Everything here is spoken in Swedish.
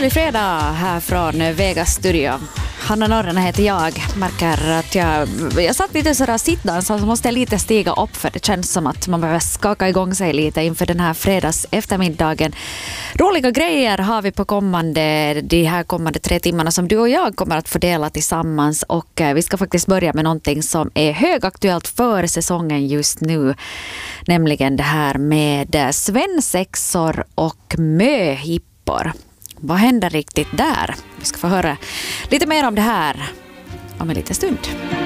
Trevlig fredag här från Vegas studio. Hanna Norren heter jag. Märker att jag satt lite sådär sittande så måste jag lite stiga upp för det känns som att man behöver skaka igång sig lite inför den här fredags eftermiddagen. Roliga grejer har vi på de här kommande 3 timmarna som du och jag kommer att fördela tillsammans, och vi ska faktiskt börja med någonting som är högaktuellt för säsongen just nu, nämligen det här med svensexor och möhippor. Vad händer riktigt där? Vi ska få höra lite mer om det här om en liten stund.